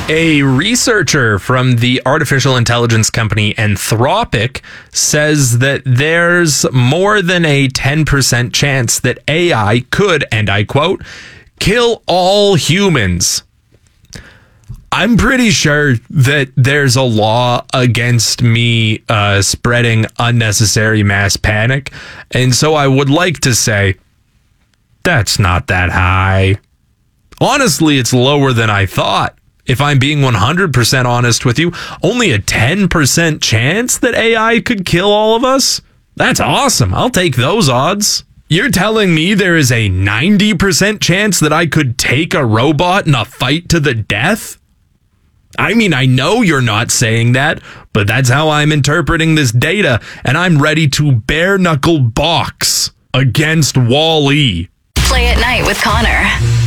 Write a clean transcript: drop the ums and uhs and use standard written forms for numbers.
A researcher from the artificial intelligence company Anthropic says that there's more than a 10% chance that AI could, and I quote, kill all humans. I'm pretty sure that there's a law against me spreading unnecessary mass panic, and so I would like to say that's not that high. Honestly, it's lower than I thought. If I'm being 100% honest with you, only a 10% chance that AI could kill all of us? That's awesome. I'll take those odds. You're telling me there is a 90% chance that I could take a robot in a fight to the death? I mean, I know you're not saying that, but that's how I'm interpreting this data, and I'm ready to bare-knuckle box against Wall-E. Play at Night with Connor.